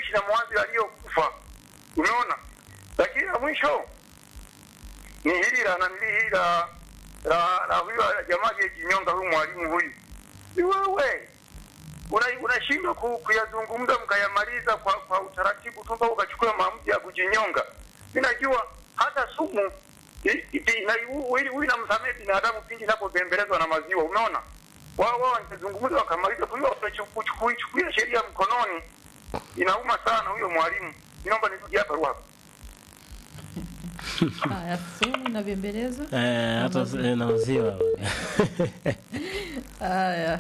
anaishi na mwanzi aliyokufa. Unaona? Lakini la mwisho ni hili la huyu jamaa aliyejinyonga, huyu mwalimu huyu. Ni wewe unashindwa kuyazungumza mkayamaliza kwa utaratibu tu, mpaka ukachukua maamuzi ya kujinyonga. Mimi najua hata sumu huyu inamsamehe binadamu pindi inapobembelezwa na maziwa. Umeona? Wao wanazungumza wakamaliza, huyo kuchukua sheria mkononi. Inauma sana huyo mwalimu. Naomba nirudi hapa Ruaha. Haya, sumu na bembelezo. Hata na maziwa. Haya.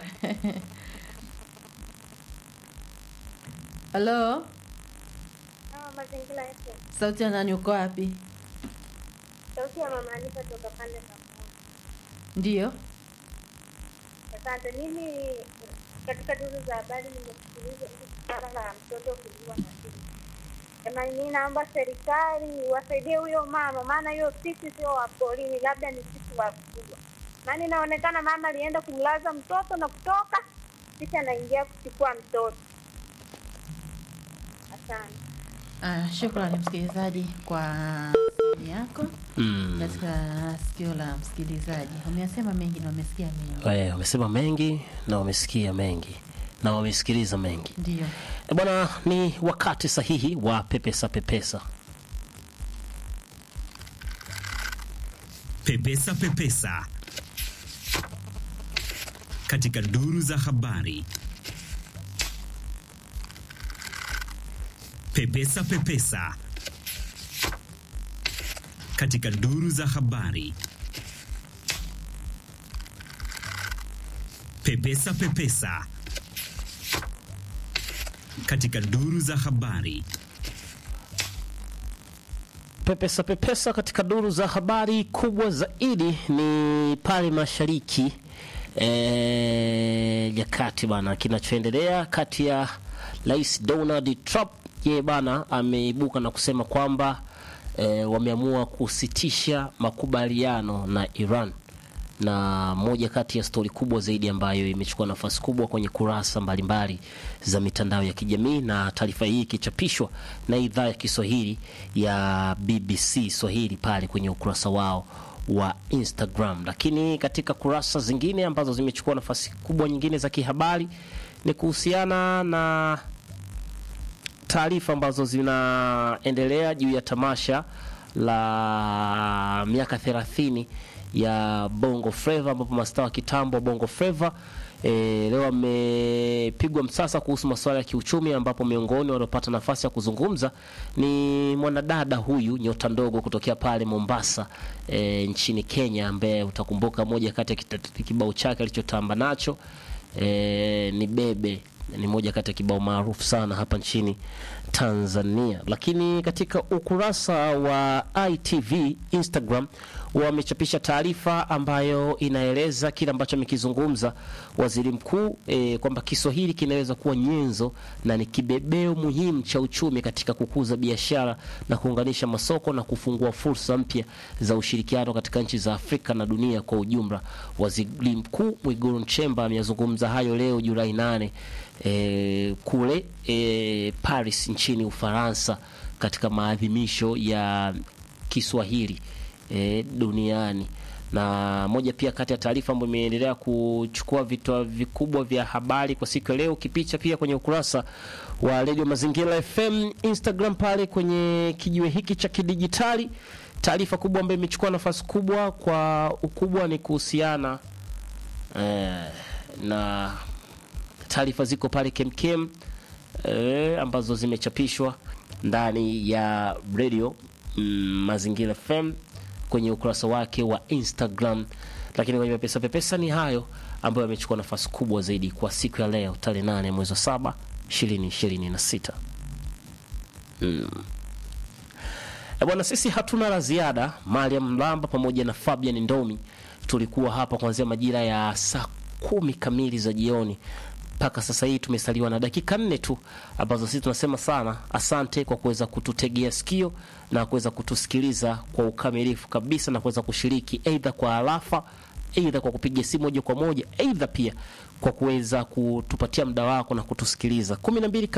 Hello? Mazingira yetu. Sauti ya nani, uko wapi? Sauti ya mama Anita kutoka pande za Mwanza. Ndio. Asante. Mimi katika duru za habari nimesikiliza swala la mtoto kuliwa na simu. Jamani, mimi naomba serikali wasaidie huyo mama, maana hiyo sisi sio wa polini, labda ni sisi wakubwa. Maana inaonekana mama alienda kumlaza mtoto na kutoka kisha anaingia kuchukua mtoto. Asante. Shukrani msikilizaji kwa simu yako. Katika sikio la msikilizaji. Wamesema mengi na wamesikia mengi. Wamesema mengi na wamesikia mengi na wamesikiliza mengi. Ndio. Bwana, ni wakati sahihi wa pepesa. Pepesa. Katika duru za habari. Pepesa. Katika duru za habari. Pepesa. Katika duru za habari. Pepesa katika duru za habari. Kubwa zaidi ni pale mashariki ya kati bana, kinachoendelea kati ya Rais Donald Trump bana ameibuka na kusema kwamba wameamua kusitisha makubaliano na Iran, na moja kati ya stori kubwa zaidi ambayo imechukua nafasi kubwa kwenye kurasa mbalimbali za mitandao ya kijamii, na taarifa hii ikichapishwa na idhaa ya Kiswahili ya BBC Swahili pale kwenye ukurasa wao wa Instagram. Lakini katika kurasa zingine ambazo zimechukua nafasi kubwa nyingine za kihabari ni kuhusiana na taarifa ambazo zinaendelea juu ya tamasha la miaka 30 ya Bongo Flava, ambapo mastaa wa kitambo Bongo Flava leo amepigwa msasa kuhusu masuala ya kiuchumi, ambapo miongoni waliopata nafasi ya kuzungumza ni mwanadada huyu nyota ndogo kutokea pale Mombasa nchini Kenya, ambaye utakumbuka moja kati ya kibao chake alichotamba nacho ni Bebe, ni moja kati ya kibao maarufu sana hapa nchini Tanzania. Lakini katika ukurasa wa ITV Instagram wamechapisha taarifa ambayo inaeleza kile ambacho amekizungumza waziri mkuu kwamba Kiswahili kinaweza kuwa nyenzo na ni kibebeo muhimu cha uchumi katika kukuza biashara na kuunganisha masoko na kufungua fursa mpya za ushirikiano katika nchi za Afrika na dunia kwa ujumla. Waziri Mkuu Mwigulu Nchemba amezungumza hayo leo Julai 8 kule Paris nchini Ufaransa katika maadhimisho ya Kiswahili duniani. Na moja pia kati ya taarifa ambayo imeendelea kuchukua vitu vikubwa vya habari kwa siku ya leo, kipicha pia kwenye ukurasa wa Radio Mazingira FM Instagram pale kwenye kijiwe hiki cha kidijitali. Taarifa kubwa ambayo imechukua nafasi kubwa kwa ukubwa ni kuhusiana na taarifa ziko pale kemkem ambazo zimechapishwa ndani ya Radio Mazingira FM kwenye ukurasa wake wa Instagram. Lakini kwenye pepesa ni hayo ambayo yamechukua nafasi kubwa zaidi kwa siku ya leo tarehe 8 mwezi wa 7 2026. Bwana, sisi hatuna la ziada. Mariam Mlamba pamoja na Fabian Ndomi tulikuwa hapa kuanzia majira ya saa 10 kamili za jioni mpaka sasa hii. Tumesaliwa na dakika 4 tu ambazo sisi tunasema sana asante kwa kuweza kututegea sikio na kuweza kutusikiliza kwa ukamilifu kabisa, na kuweza kushiriki aidha kwa alafa, aidha kwa kupiga simu moja kwa moja, aidha pia kwa kuweza kutupatia muda wako na kutusikiliza. 12